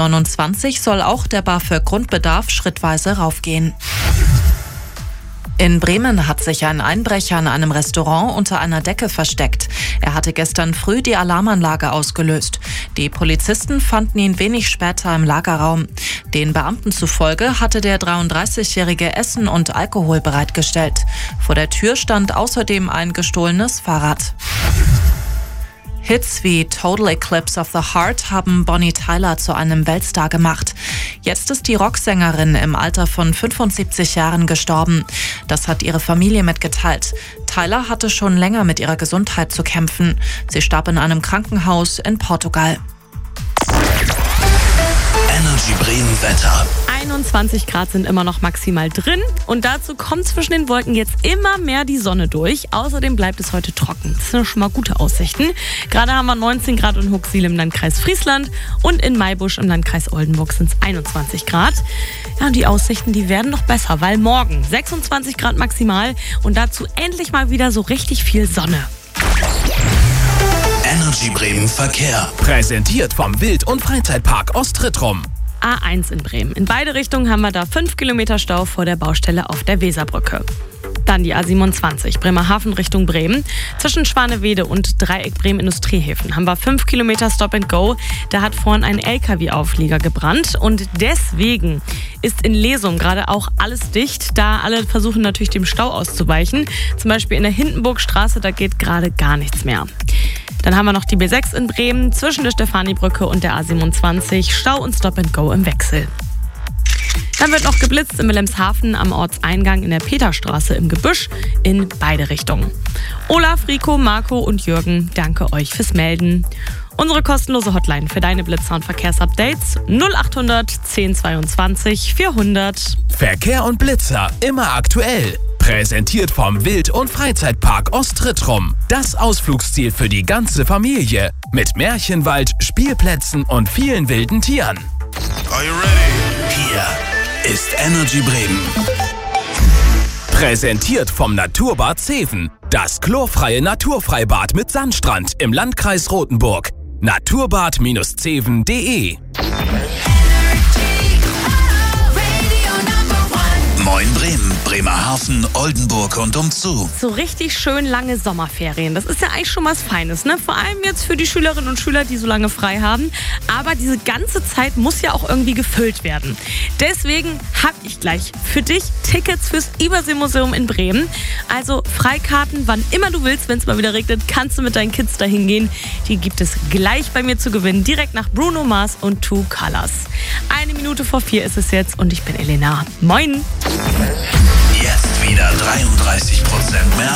2029 soll auch der BAföG-Grundbedarf schrittweise raufgehen. In Bremen hat sich ein Einbrecher in einem Restaurant unter einer Decke versteckt. Er hatte gestern früh die Alarmanlage ausgelöst. Die Polizisten fanden ihn wenig später im Lagerraum. Den Beamten zufolge hatte der 33-Jährige Essen und Alkohol bereitgestellt. Vor der Tür stand außerdem ein gestohlenes Fahrrad. Hits wie Total Eclipse of the Heart haben Bonnie Tyler zu einem Weltstar gemacht. Jetzt ist die Rocksängerin im Alter von 75 Jahren gestorben. Das hat ihre Familie mitgeteilt. Tyler hatte schon länger mit ihrer Gesundheit zu kämpfen. Sie starb in einem Krankenhaus in Portugal. Energy Bremen Wetter. 21 Grad sind immer noch maximal drin und dazu kommt zwischen den Wolken jetzt immer mehr die Sonne durch. Außerdem bleibt es heute trocken. Das sind schon mal gute Aussichten. Gerade haben wir 19 Grad in Huxil im Landkreis Friesland und in Maibusch im Landkreis Oldenburg sind es 21 Grad. Ja, und die Aussichten, die werden noch besser, weil morgen 26 Grad maximal und dazu endlich mal wieder so richtig viel Sonne. Energy Bremen Verkehr. Präsentiert vom Wild- und Freizeitpark Ostrittrum. A1 in Bremen. In beide Richtungen haben wir da 5 Kilometer Stau vor der Baustelle auf der Weserbrücke. Dann die A27, Bremerhaven Richtung Bremen. Zwischen Schwanewede und Dreieck Bremen Industriehäfen haben wir 5 Kilometer Stop and Go. Da hat vorhin ein LKW-Auflieger gebrannt und deswegen ist in Lesum gerade auch alles dicht, da alle versuchen natürlich dem Stau auszuweichen. Zum Beispiel in der Hindenburgstraße, da geht gerade gar nichts mehr. Dann haben wir noch die B6 in Bremen zwischen der Stefanibrücke und der A27. Stau und Stop and Go im Wechsel. Dann wird noch geblitzt in Wilhelmshaven am Ortseingang in der Peterstraße im Gebüsch in beide Richtungen. Olaf, Rico, Marco und Jürgen, danke euch fürs Melden. Unsere kostenlose Hotline für deine Blitzer- und Verkehrsupdates 0800 1022 400. Verkehr und Blitzer immer aktuell. Präsentiert vom Wild- und Freizeitpark Ostrittrum. Das Ausflugsziel für die ganze Familie. Mit Märchenwald, Spielplätzen und vielen wilden Tieren. Are you ready? Hier ist Energy Bremen. Präsentiert vom Naturbad Zeven. Das chlorfreie Naturfreibad mit Sandstrand im Landkreis Rothenburg. naturbad-zeven.de. Moin Bremen, Bremerhaven, Oldenburg und umzu. So richtig schön lange Sommerferien. Das ist ja eigentlich schon was Feines, ne? Vor allem jetzt für die Schülerinnen und Schüler, die so lange frei haben. Aber diese ganze Zeit muss ja auch irgendwie gefüllt werden. Deswegen habe ich gleich für dich Tickets fürs Überseemuseum in Bremen. Also Freikarten, wann immer du willst, wenn es mal wieder regnet, kannst du mit deinen Kids dahin gehen. Die gibt es gleich bei mir zu gewinnen, direkt nach Bruno Mars und Two Colors. 1:04 ist es jetzt und ich bin Elena. Moin! Jetzt wieder 33% mehr